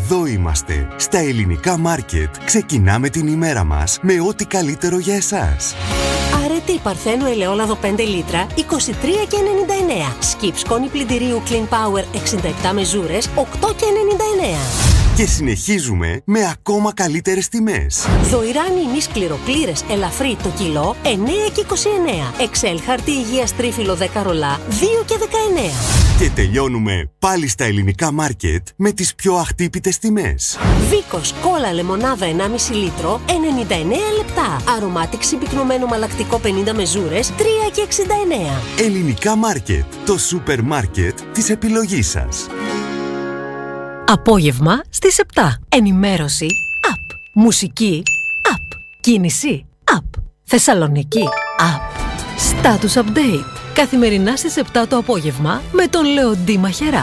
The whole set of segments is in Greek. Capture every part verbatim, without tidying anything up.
Εδώ είμαστε, στα Ελληνικά Μάρκετ. Ξεκινάμε την ημέρα μας με ό,τι καλύτερο για εσάς. Αρετή Παρθένου ελαιόλαδο πέντε λίτρα, είκοσι τρία και ενενήντα εννέα. Σκιπ σκόνη πλυντηρίου Clean Power εξήντα επτά μεζούρες, οκτώ και ενενήντα εννέα. Και συνεχίζουμε με ακόμα καλύτερες τιμές. Δοϊράνι ημί σκληροπλήρες ελαφρύ το κιλό, εννέα και είκοσι εννέα. Εξέλ χαρτί υγείας τρίφυλλο δέκα ρολά, δύο και δεκαεννέα. Και τελειώνουμε πάλι στα Ελληνικά Μάρκετ με τις πιο αχτύπητες τιμές. Βίκος κόλλα λεμονάδα ενάμιση λίτρο, ενενήντα εννέα λεπτά. Αρωμάτικ συμπυκνωμένο μαλακτικό πενήντα μεζούρες, τρία και εξήντα εννέα. Ελληνικά Μάρκετ, το σούπερ μάρκετ της επιλογής σας. Απόγευμα στις επτά. Ενημέρωση App. Μουσική App. Κίνηση App. Θεσσαλονίκη App. Status Update. Καθημερινά στις επτά το απόγευμα με τον Λεοντή Μαχερά.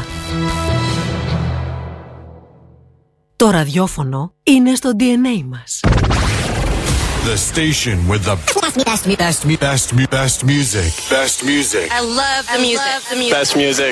Το ραδιόφωνο είναι στο ντι εν έι μας. The station with the best, best, best, best, best music. Best music. I love the music. I love the music. Best music.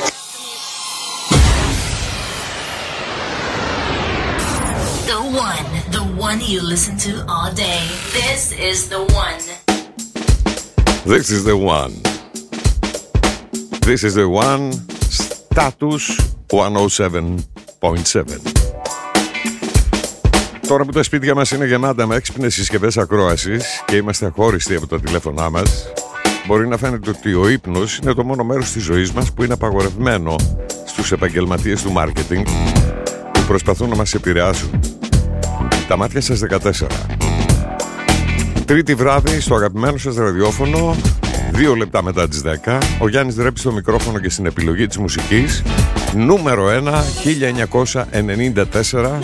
The one. The one you listen to all day. This is the one. This is the one. This is the one. Status εκατόν επτά κόμμα επτά. Τώρα που τα σπίτια μας είναι γεμάτα με έξυπνες συσκευές ακρόασης και είμαστε αχώριστοι από τα τηλέφωνά μας, μπορεί να φαίνεται ότι ο ύπνος είναι το μόνο μέρος της ζωής μας που είναι απαγορευμένο στους επαγγελματίες του μάρκετινγκ που προσπαθούν να μας επηρεάσουν. Τα μάτια σας δεκατέσσερα. Τρίτη βράδυ στο αγαπημένο σας ραδιόφωνο, δύο λεπτά μετά τις δέκα, ο Γιάννης Δρέπης στο μικρόφωνο και στην επιλογή της μουσικής. Νούμερο ένα, χίλια εννιακόσια ενενήντα τέσσερα.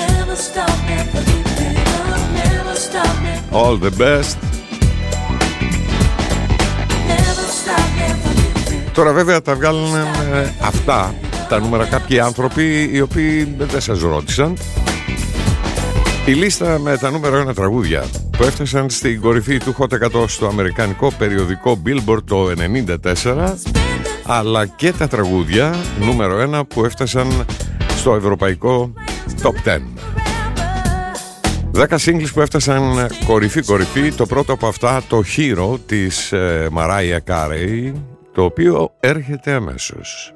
All the best. Τώρα βέβαια τα βγάλουν ε, αυτά τα νούμερα κάποιοι άνθρωποι οι οποίοι δεν σας ρώτησαν. Η λίστα με τα νούμερα ένα τραγούδια που έφτασαν στην κορυφή του Hot εκατό στο αμερικανικό περιοδικό Billboard το ενενήντα τέσσερα, αλλά και τα τραγούδια νούμερο ένα που έφτασαν στο ευρωπαϊκό Top δέκα. Δέκα singles που έφτασαν κορυφή-κορυφή. Το πρώτο από αυτά, το Hero της ε, Mariah Carey, το οποίο έρχεται αμέσως.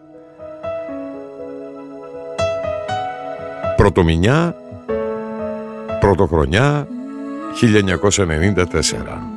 Πρωτομηνιά, πρωτοχρονιά, χίλια εννιακόσια ενενήντα τέσσερα.